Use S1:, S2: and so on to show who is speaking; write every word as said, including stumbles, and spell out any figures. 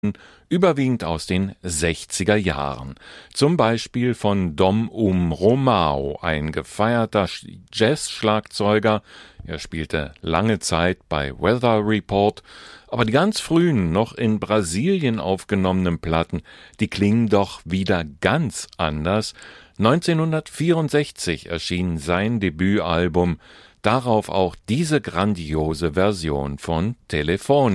S1: überwiegend aus den sechziger Jahren. Zum Beispiel von Dom Um Romao, ein gefeierter Jazz-Schlagzeuger. Er spielte lange Zeit bei Weather Report, aber die ganz frühen, noch in Brasilien aufgenommenen Platten, die klingen doch wieder ganz anders. neunzehnhundertvierundsechzig erschien sein Debütalbum, darauf auch diese grandiose Version von Telefónica.